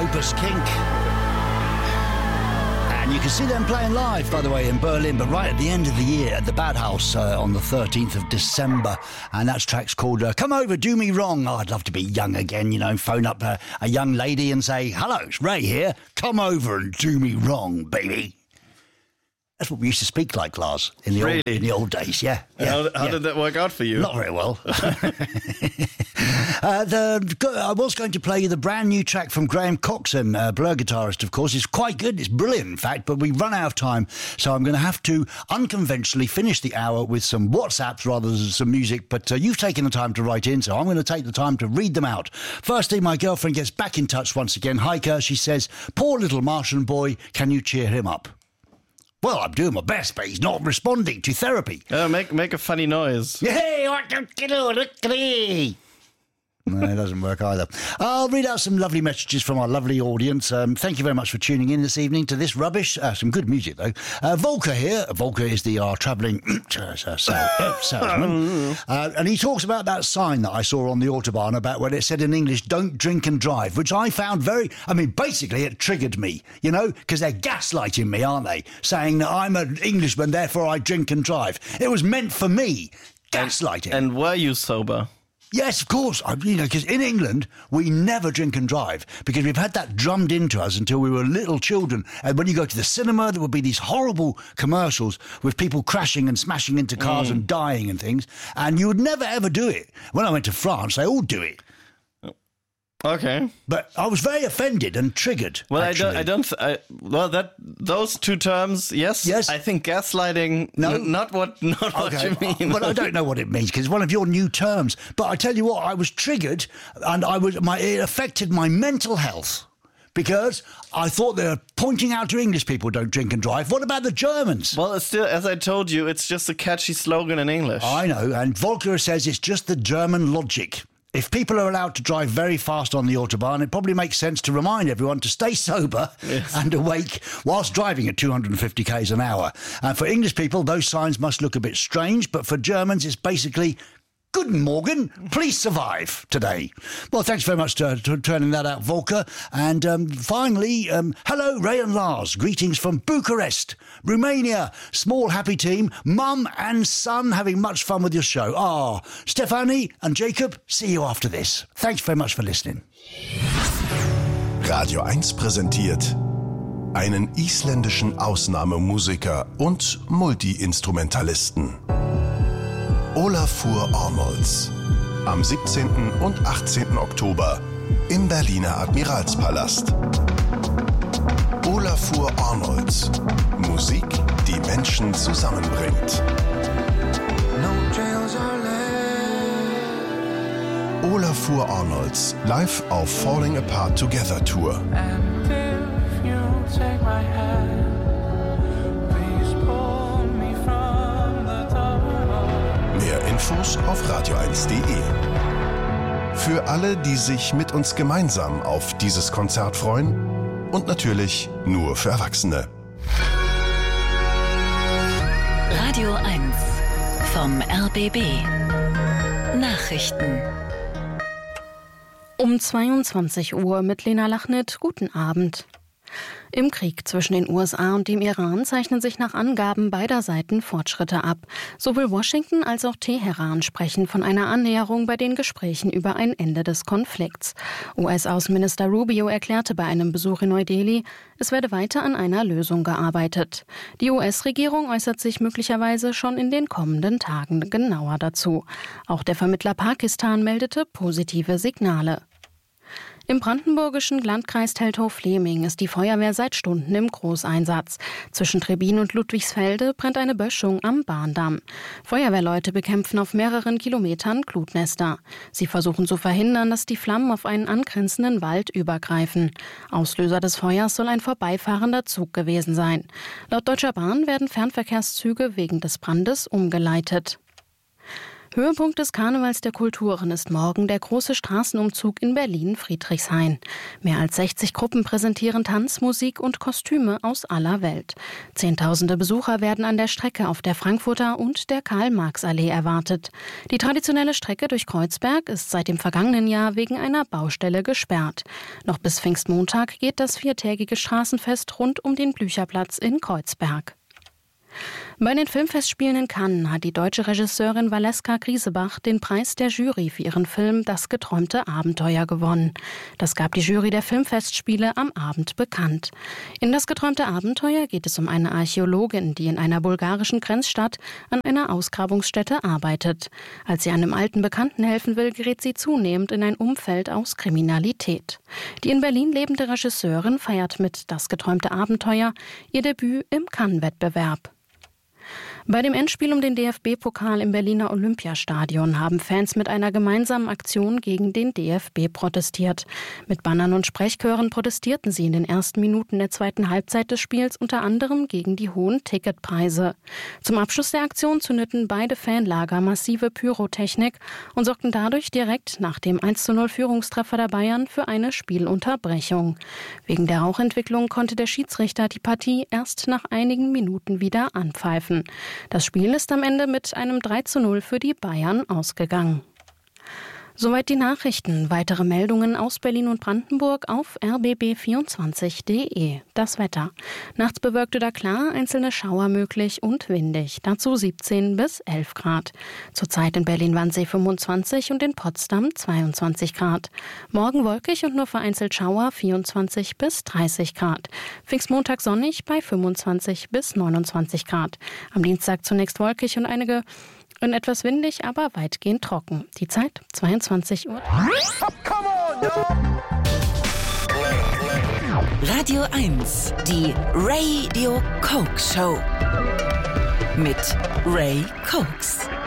Lupus Kink. And you can see them playing live, by the way, in Berlin, but right at the end of the year at the Badhouse on the 13th of December. And that track's called Come Over, Do Me Wrong. Oh, I'd love to be young again, phone up a young lady and say, hello, it's Ray here. Come over and do me wrong, baby. That's what we used to speak like, Lars, in the old days, yeah. How did that work out for you? Not very well. I was going to play you the brand new track from Graham Coxon, Blur guitarist, of course. It's quite good. It's brilliant, in fact, but we've run out of time, so I'm going to have to unconventionally finish the hour with some WhatsApps rather than some music, but you've taken the time to write in, so I'm going to take the time to read them out. Firstly, my girlfriend gets back in touch once again. Heike, she says, poor little Martian boy, can you cheer him up? Well, I'm doing my best, but he's not responding to therapy. Make a funny noise. Hey, what do? Look at me. No, it doesn't work either. I'll read out some lovely messages from our lovely audience. Thank you very much for tuning in this evening to this rubbish. Some good music, though. Volker here. Volker is our travelling salesman. And he talks about that sign that I saw on the Autobahn about when it said in English, don't drink and drive, which I found basically it triggered me, because they're gaslighting me, aren't they? Saying that I'm an Englishman, therefore I drink and drive. It was meant for me. Gaslighting. And were you sober? Yes, of course. Because in England, we never drink and drive because we've had that drummed into us until we were little children. And when you go to the cinema, there would be these horrible commercials with people crashing and smashing into cars and dying and things. And you would never, ever do it. When I went to France, they all do it. Okay, but I was very offended and triggered. Well, those two terms, yes. I think gaslighting, no, not what you mean. Well, I don't know what it means because it's one of your new terms. But I tell you what, I was triggered, and it affected my mental health. Because I thought they were pointing out to English people don't drink and drive. What about the Germans? Well, it's still, as I told you, it's just a catchy slogan in English. I know, and Volker says it's just the German logic. If people are allowed to drive very fast on the Autobahn, it probably makes sense to remind everyone to stay sober and awake whilst driving at 250 k's an hour. And for English people, those signs must look a bit strange, but for Germans, it's basically, Guten Morgen, please survive today. Well, thanks very much for turning that out, Volker. And finally, hello, Ray and Lars. Greetings from Bucharest, Romania. Small happy team, mum and son having much fun with your show. Stefanie and Jacob, see you after this. Thanks very much for listening. Radio 1 präsentiert einen isländischen Ausnahmemusiker und Multi-Instrumentalisten. Olafur Arnolds. Am 17. und 18. Oktober im Berliner Admiralspalast. Olafur Arnolds. Musik, die Menschen zusammenbringt. Olafur Arnolds live auf Falling Apart Together Tour. Mehr Infos auf radio1.de. Für alle, die sich mit uns gemeinsam auf dieses Konzert freuen und natürlich nur für Erwachsene. Radio 1 vom RBB. Nachrichten. Um 22 Uhr mit Lena Lachnit. Guten Abend. Im Krieg zwischen den USA und dem Iran zeichnen sich nach Angaben beider Seiten Fortschritte ab. Sowohl Washington als auch Teheran sprechen von einer Annäherung bei den Gesprächen über ein Ende des Konflikts. US-Außenminister Rubio erklärte bei einem Besuch in Neu-Delhi, es werde weiter an einer Lösung gearbeitet. Die US-Regierung äußert sich möglicherweise schon in den kommenden Tagen genauer dazu. Auch der Vermittler Pakistan meldete positive Signale. Im brandenburgischen Landkreis Teltow-Fleming ist die Feuerwehr seit Stunden im Großeinsatz. Zwischen Trebin und Ludwigsfelde brennt eine Böschung am Bahndamm. Feuerwehrleute bekämpfen auf mehreren Kilometern Glutnester. Sie versuchen zu verhindern, dass die Flammen auf einen angrenzenden Wald übergreifen. Auslöser des Feuers soll ein vorbeifahrender Zug gewesen sein. Laut Deutscher Bahn werden Fernverkehrszüge wegen des Brandes umgeleitet. Höhepunkt des Karnevals der Kulturen ist morgen der große Straßenumzug in Berlin-Friedrichshain. Mehr als 60 Gruppen präsentieren Tanz, Musik und Kostüme aus aller Welt. Zehntausende Besucher werden an der Strecke auf der Frankfurter und der Karl-Marx-Allee erwartet. Die traditionelle Strecke durch Kreuzberg ist seit dem vergangenen Jahr wegen einer Baustelle gesperrt. Noch bis Pfingstmontag geht das 4-tägige Straßenfest rund um den Blücherplatz in Kreuzberg. Bei den Filmfestspielen in Cannes hat die deutsche Regisseurin Valeska Griesebach den Preis der Jury für ihren Film Das geträumte Abenteuer gewonnen. Das gab die Jury der Filmfestspiele am Abend bekannt. In Das geträumte Abenteuer geht es um eine Archäologin, die in einer bulgarischen Grenzstadt an einer Ausgrabungsstätte arbeitet. Als sie einem alten Bekannten helfen will, gerät sie zunehmend in ein Umfeld aus Kriminalität. Die in Berlin lebende Regisseurin feiert mit Das geträumte Abenteuer ihr Debüt im Cannes-Wettbewerb. Bei dem Endspiel um den DFB-Pokal im Berliner Olympiastadion haben Fans mit einer gemeinsamen Aktion gegen den DFB protestiert. Mit Bannern und Sprechchören protestierten sie in den ersten Minuten der zweiten Halbzeit des Spiels unter anderem gegen die hohen Ticketpreise. Zum Abschluss der Aktion zündeten beide Fanlager massive Pyrotechnik und sorgten dadurch direkt nach dem 1:0 Führungstreffer der Bayern für eine Spielunterbrechung. Wegen der Rauchentwicklung konnte der Schiedsrichter die Partie erst nach einigen Minuten wieder anpfeifen. Das Spiel ist am Ende mit einem 3:0 für die Bayern ausgegangen. Soweit die Nachrichten. Weitere Meldungen aus Berlin und Brandenburg auf rbb24.de. Das Wetter. Nachts bewölkt oder klar, einzelne Schauer möglich und windig. Dazu 17 bis 11 Grad. Zurzeit in Berlin-Wannsee 25 und in Potsdam 22 Grad. Morgen wolkig und nur vereinzelt Schauer 24 bis 30 Grad. Pfingstmontag sonnig bei 25 bis 29 Grad. Am Dienstag zunächst wolkig und etwas windig, aber weitgehend trocken. Die Zeit 22 Uhr. Radio 1, die Radio Coke Show. Mit Ray Cokes.